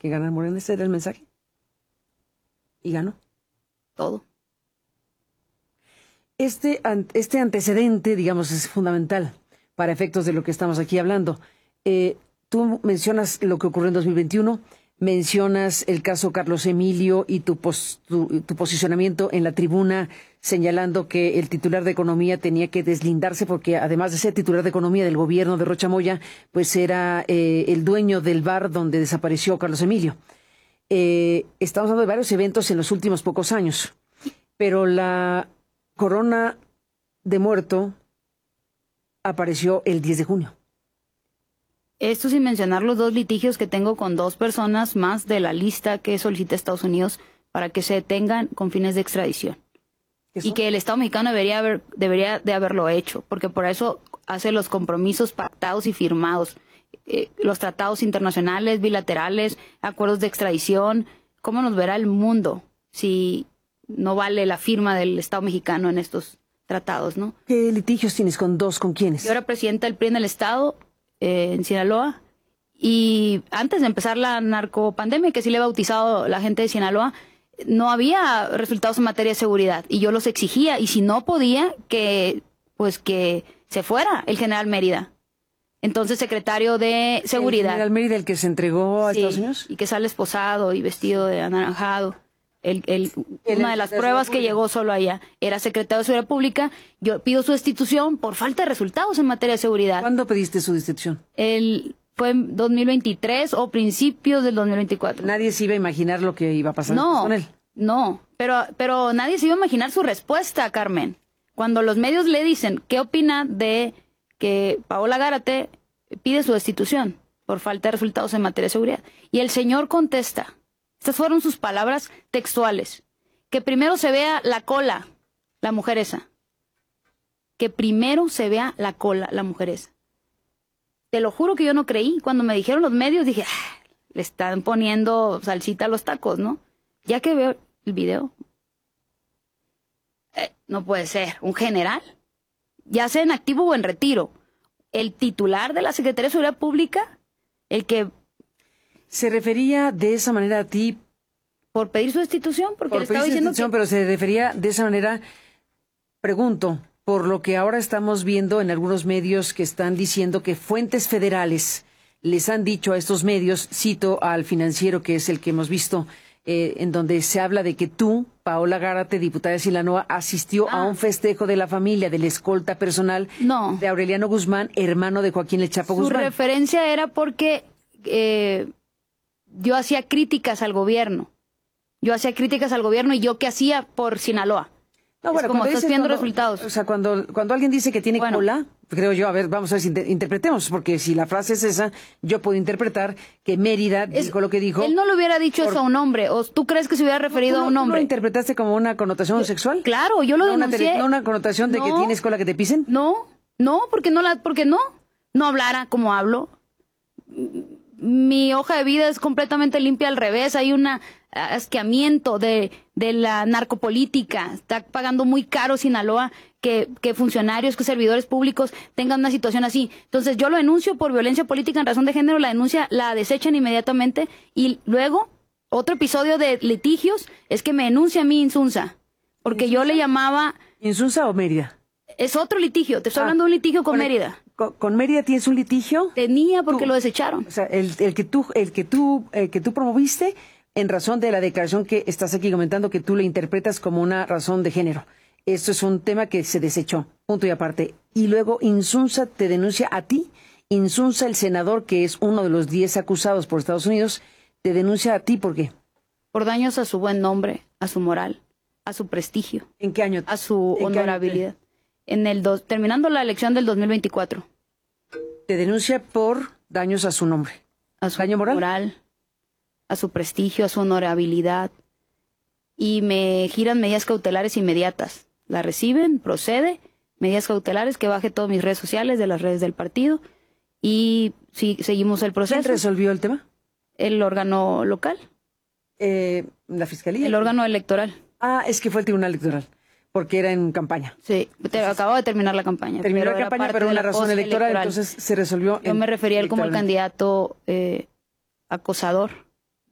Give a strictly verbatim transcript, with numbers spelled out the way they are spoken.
que ganar Morena. Ese era el mensaje. Y ganó. Todo. Este, este antecedente, digamos, es fundamental para efectos de lo que estamos aquí hablando. Eh, tú mencionas lo que ocurrió en dos mil veintiuno, mencionas el caso Carlos Emilio y tu, pos, tu, tu posicionamiento en la tribuna señalando que el titular de Economía tenía que deslindarse porque además de ser titular de Economía del gobierno de Rocha Moya, pues era eh, el dueño del bar donde desapareció Carlos Emilio. Eh, estamos hablando de varios eventos en los últimos pocos años, pero la corona de muerto apareció el diez de junio. Esto sin mencionar los dos litigios que tengo con dos personas más de la lista que solicita Estados Unidos para que se detengan con fines de extradición. Y que el Estado mexicano debería, haber, debería de haberlo hecho, porque por eso hace los compromisos pactados y firmados, eh, los tratados internacionales, bilaterales, acuerdos de extradición. ¿Cómo nos verá el mundo si no vale la firma del Estado mexicano en estos tratados, no? ¿Qué litigios tienes con dos? ¿Con quiénes? Yo era presidenta del P R I en el Estado, eh, en Sinaloa, y antes de empezar la narcopandemia, que sí le he bautizado la gente de Sinaloa, no había resultados en materia de seguridad, y yo los exigía, y si no podía, que pues que se fuera el general Mérida. Entonces, secretario de Seguridad. ¿El general Mérida, el que se entregó a sí, Estados Unidos? Y que sale esposado y vestido de anaranjado. El, el, el, una de las pruebas que llegó solo allá era secretario de Seguridad Pública. Yo pido su destitución por falta de resultados en materia de seguridad. ¿Cuándo pediste su destitución? El, fue en dos mil veintitrés o principios del dos mil veinticuatro. Nadie se iba a imaginar lo que iba a pasar no, con él. No, pero, pero nadie se iba a imaginar su respuesta, Carmen. Cuando los medios le dicen qué opina de que Paola Gárate pide su destitución por falta de resultados en materia de seguridad. Y el señor contesta, estas fueron sus palabras textuales, que primero se vea la cola, la mujer esa. Que primero se vea la cola, la mujer esa. Te lo juro que yo no creí. Cuando me dijeron los medios, dije, ah, le están poniendo salsita a los tacos, ¿no? Ya que veo el video, eh, no puede ser, un general, ya sea en activo o en retiro, el titular de la Secretaría de Seguridad Pública, el que... ¿Se refería de esa manera a ti? Por pedir su destitución, porque por le estaba diciendo que... Pero se refería de esa manera, pregunto, por lo que ahora estamos viendo en algunos medios que están diciendo que fuentes federales les han dicho a estos medios, cito al Financiero, que es el que hemos visto, eh, en donde se habla de que tú, Paola Gárate, diputada de Sinaloa, asistió ah. a un festejo de la familia de la escolta personal no. de Aureliano Guzmán, hermano de Joaquín El Chapo Guzmán. Su referencia era porque eh, yo hacía críticas al gobierno. Yo hacía críticas al gobierno y yo qué hacía por Sinaloa. No, bueno, es como estás viendo cuando, resultados. O sea, cuando, cuando alguien dice que tiene bueno, cola, creo yo, a ver, vamos a ver si inter interpretemos, porque si la frase es esa, yo puedo interpretar que Mérida es, dijo lo que dijo. Él no le hubiera dicho por, eso a un hombre, o tú crees que se hubiera referido no, a un hombre. ¿Tú lo interpretaste como una connotación yo, sexual? Claro, yo lo ¿No denuncié. Una, ¿No una connotación de no, que tienes cola que te pisen? No, no, porque no la, porque no, no hablara como hablo. Mi hoja de vida es completamente limpia al revés, hay un asqueamiento de, de la narcopolítica, está pagando muy caro Sinaloa que, que funcionarios, que servidores públicos tengan una situación así. Entonces yo lo denuncio por violencia política en razón de género, la denuncia la desechan inmediatamente y luego otro episodio de litigios es que me denuncia a mí Insunza, porque ¿Insunza? Yo le llamaba... ¿Insunza o Mérida? Es otro litigio, te estoy ah, hablando de un litigio con, con Mérida. Con, ¿Con Mérida tienes un litigio? Tenía porque tú, lo desecharon. O sea, el, el que tú, el que tú, el que tú promoviste en razón de la declaración que estás aquí comentando que tú le interpretas como una razón de género. Esto es un tema que se desechó, punto y aparte. Y luego Insunza te denuncia a ti. Insunza, el senador, que es uno de los diez acusados por Estados Unidos, te denuncia a ti, ¿por qué? Por daños a su buen nombre, a su moral, a su prestigio. ¿En qué año? A su honorabilidad. En el dos, terminando la elección del dos mil veinticuatro. Te denuncia por daños a su nombre. A su ¿Daño moral? moral, a su prestigio, a su honorabilidad. Y me giran medidas cautelares inmediatas. La reciben, procede, medidas cautelares, que baje todas mis redes sociales, de las redes del partido. Y sí, seguimos el proceso. ¿Quién resolvió el tema? El órgano local. Eh, ¿La fiscalía? El órgano electoral. Ah, es que fue el tribunal electoral. Porque era en campaña. Sí, te, acababa de terminar la campaña. Terminó la campaña, pero una razón electoral, electoral, entonces se resolvió. Yo me refería a él como el candidato eh, acosador.